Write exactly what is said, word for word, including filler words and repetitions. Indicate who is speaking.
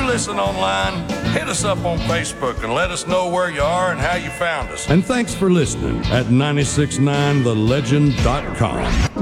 Speaker 1: listen online, hit us up on Facebook and let us know where you are and how you found us.
Speaker 2: And thanks for listening at nine six nine the legend dot com.